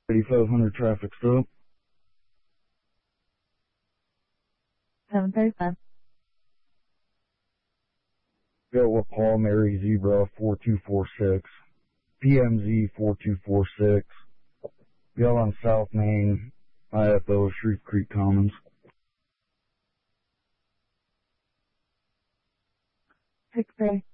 8500 traffic stop. 735. Delta Paul Mary Zebra 4246. PMZ 4246. Bill on South Main, IFO, Shreve Creek Commons. 6-3.